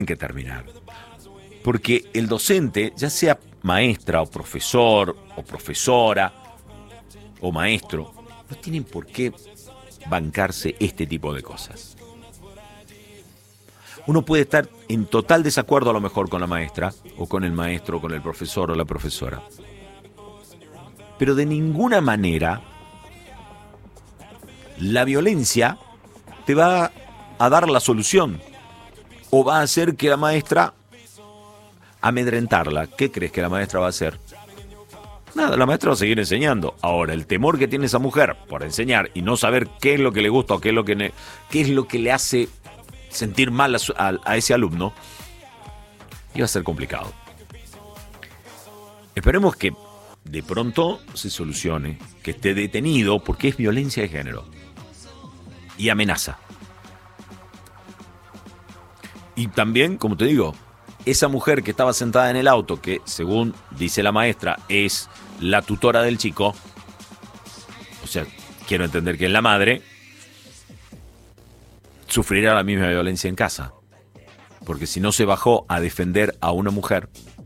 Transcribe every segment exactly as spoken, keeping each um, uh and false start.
que terminar. Porque el docente, ya sea maestra o profesor o profesora o maestro, no tienen por qué bancarse este tipo de cosas. Uno puede estar en total desacuerdo a lo mejor con la maestra o con el maestro o con el profesor o la profesora, pero de ninguna manera la violencia te va a dar la solución o va a hacer que la maestra amedrentarla. ¿Qué crees que la maestra va a hacer? Nada, la maestra va a seguir enseñando. Ahora, el temor que tiene esa mujer por enseñar y no saber qué es lo que le gusta o qué es lo que, ne- qué es lo que le hace sentir mal a, su, a, a ese alumno, iba a ser complicado. Esperemos que de pronto se solucione, que esté detenido, porque es violencia de género y amenaza. Y también, como te digo, esa mujer que estaba sentada en el auto, que según dice la maestra es la tutora del chico, o sea, quiero entender que es la madre, sufrirá la misma violencia en casa. Porque si no se bajó a defender a una mujer,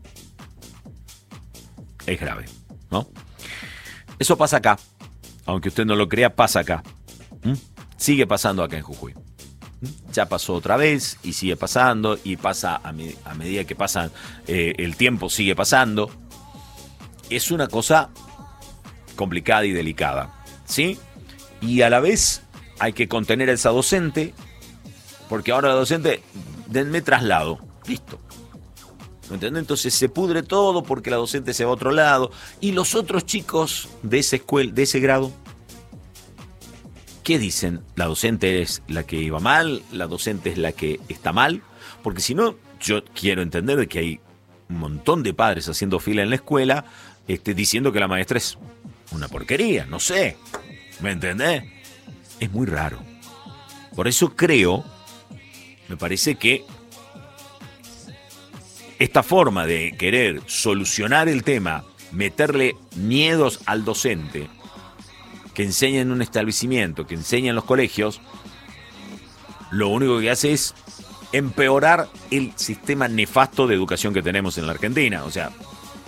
es grave, ¿no? Eso pasa acá. Aunque usted no lo crea, pasa acá. ¿Mm? Sigue pasando acá en Jujuy. ¿Mm? Ya pasó otra vez y sigue pasando y pasa a, me- a medida que pasa eh, el tiempo, sigue pasando. Es una cosa complicada y delicada, ¿sí? Y a la vez hay que contener a esa docente, porque ahora la docente, denme traslado, listo. ¿Me entiendes? Entonces se pudre todo porque la docente se va a otro lado. Y los otros chicos de esa escuela, de ese grado, ¿qué dicen? ¿La docente es la que iba mal? ¿La docente es la que está mal? Porque si no, yo quiero entender de que hay un montón de padres haciendo fila en la escuela este, diciendo que la maestra es una porquería, no sé. ¿Me entendés? Es muy raro. Por eso creo, me parece que esta forma de querer solucionar el tema, meterle miedos al docente, que enseña en un establecimiento, que enseña en los colegios, lo único que hace es empeorar el sistema nefasto de educación que tenemos en la Argentina. O sea,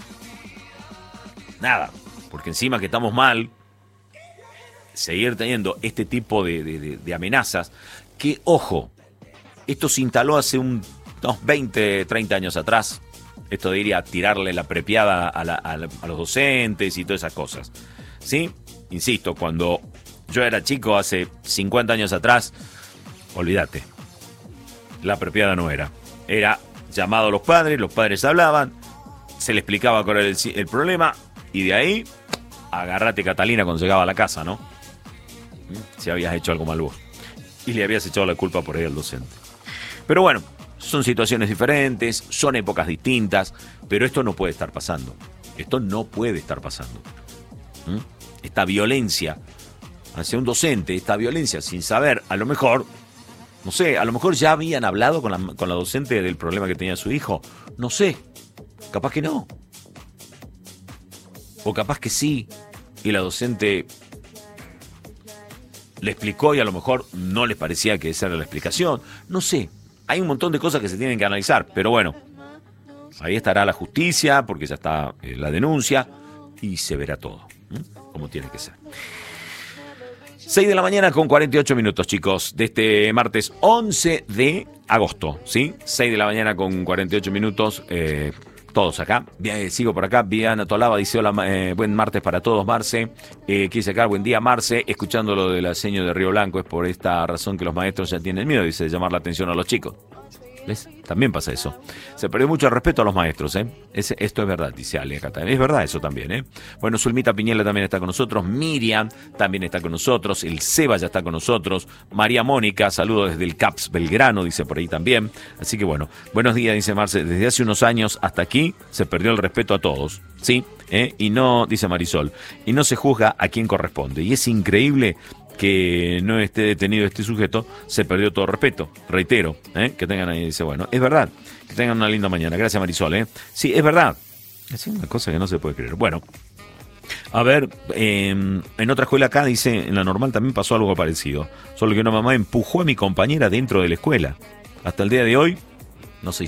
nada, porque encima que estamos mal, seguir teniendo este tipo de, de, de, de amenazas, que, ojo, esto se instaló hace un, unos veinte, treinta años atrás. Esto de ir a tirarle la prepiada a, la, a, la, a los docentes y todas esas cosas, ¿sí? Insisto, cuando yo era chico, hace cincuenta años atrás, olvídate, la prepiada no era. Era llamado a los padres, los padres hablaban, se le explicaba cuál era el, el problema, y de ahí, agarrate Catalina cuando llegaba a la casa, ¿no? Si habías hecho algo mal vos. Y le habías echado la culpa por ahí al docente. Pero bueno, son situaciones diferentes, son épocas distintas, pero esto no puede estar pasando. Esto no puede estar pasando. ¿Mm? Esta violencia hacia un docente, esta violencia sin saber, a lo mejor, no sé, a lo mejor ya habían hablado con la, con la docente del problema que tenía su hijo. No sé, capaz que no. O capaz que sí, y la docente le explicó y a lo mejor no les parecía que esa era la explicación. No sé, hay un montón de cosas que se tienen que analizar, pero bueno, ahí estará la justicia, porque ya está eh, la denuncia, y se verá todo, ¿eh? Como tiene que ser. seis de la mañana con cuarenta y ocho minutos, chicos, de este martes once de agosto, ¿sí? seis de la mañana con cuarenta y ocho minutos, eh, todos acá. Bien, sigo por acá. Viana Tolaba dice: hola, eh, buen martes para todos, Marce. Eh, quise acá, buen día, Marce. Escuchando lo de la seño de Río Blanco, es por esta razón que los maestros ya tienen miedo, dice, de llamar la atención a los chicos. ¿Ves? También pasa eso. Se perdió mucho el respeto a los maestros, ¿eh? Es, esto es verdad, dice Ale acá también. Es verdad eso también, ¿eh? Bueno, Zulmita Piñela también está con nosotros. Miriam también está con nosotros. El Seba ya está con nosotros. María Mónica, saludos desde el CAPS Belgrano, dice por ahí también. Así que bueno, buenos días, dice Marce. Desde hace unos años hasta aquí se perdió el respeto a todos, ¿sí? ¿Eh? Y no, dice Marisol, y no se juzga a quien corresponde. Y es increíble que no esté detenido este sujeto, se perdió todo respeto. Reitero, ¿eh? Que tengan ahí, dice, bueno, es verdad, que tengan una linda mañana. Gracias, Marisol, ¿eh? Sí, es verdad. Es una cosa que no se puede creer. Bueno, a ver, eh, en otra escuela acá, dice, en la normal también pasó algo parecido. Solo que una mamá empujó a mi compañera dentro de la escuela. Hasta el día de hoy